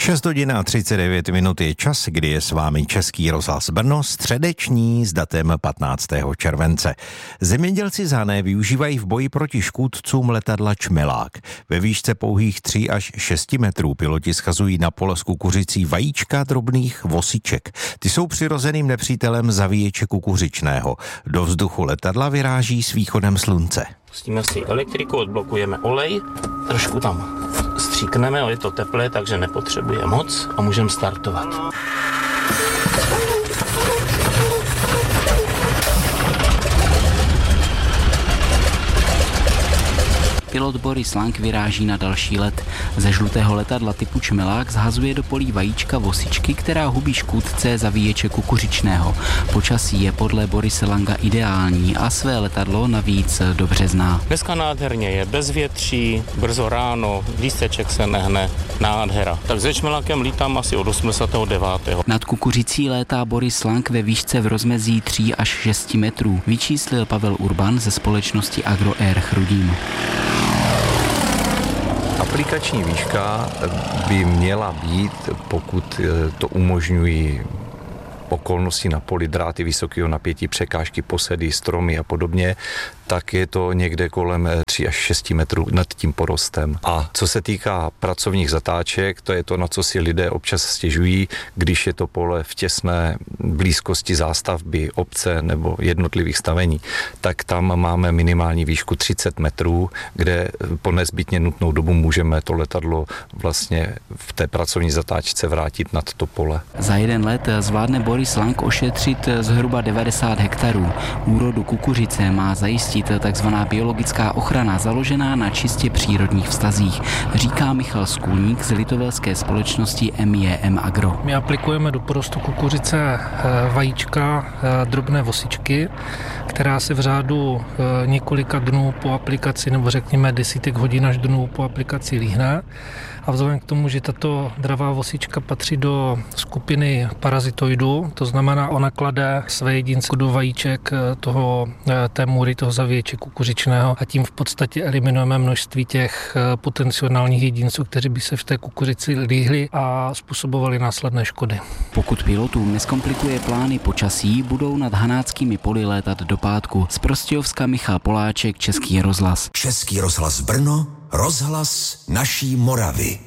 6:39 je čas, kdy je s vámi Český rozhlas Brno, středeční s datem 15. července. Zemědělci z Hané využívají v boji proti škůdcům letadla Čmelák. Ve výšce pouhých 3 až 6 metrů piloti schazují na pole s kukuřicí vajíčka drobných vosiček. Ty jsou přirozeným nepřítelem zavíječe kukuřičného. Do vzduchu letadla vyráží s východem slunce. Pustíme si elektriku, odblokujeme olej, trošku tam stříkneme, je to teplé, takže nepotřebuje moc a můžeme startovat. Pilot Boris Lang vyráží na další let. Ze žlutého letadla typu Čmelák zhazuje do polí vajíčka vosičky, která hubí škůdce zavíječe kukuřičného. Počasí je podle Borise Langa ideální a své letadlo navíc dobře zná. Dneska nádherně je, bez větří, brzo ráno, lísteček se nehne, nádhera. Tak se Čmelákem lítám asi od 89. Nad kukuřicí létá Boris Lang ve výšce v rozmezí 3 až 6 metrů, vyčíslil Pavel Urban ze společnosti Agroair Chrudím. Aplikační výška by měla být, pokud to umožňují okolnosti na poli, dráty vysokého napětí, překážky, posedy, stromy a podobně, tak je to někde kolem 3 až 6 metrů nad tím porostem. A co se týká pracovních zatáček, to je to, na co si lidé občas stěžují, když je to pole v těsné blízkosti zástavby, obce nebo jednotlivých stavení, tak tam máme minimální výšku 30 metrů, kde po nezbytně nutnou dobu můžeme to letadlo vlastně v té pracovní zatáčce vrátit nad to pole. Za jeden let zvládne Boris Lang ošetřit zhruba 90 hektarů. Úrodu kukuřice má zajistit takzvaná biologická ochrana založená na čistě přírodních vztazích, říká Michal Skulník z litovelské společnosti MJM Agro. My aplikujeme do porostu kukuřice vajíčka drobné vosičky, která se v řádu několika dnů po aplikaci, nebo řekněme desítek hodin až dnů po aplikaci líhne. A vzhledem k tomu, že tato dravá vosička patří do skupiny parazitoidů, to znamená, ona klade své jedince do vajíček té můry, toho zavíječe kukuřičného a tím v podstatě eliminujeme množství těch potenciálních jedinců, kteří by se v té kukuřici líhli a způsobovali následné škody. Pokud pilotům neskomplikuje plány počasí, budou nad hanáckými poli létat do pátku. Z Prostějovska Michal Poláček, Český rozhlas. Český rozhlas Brno, rozhlas naší Moravy.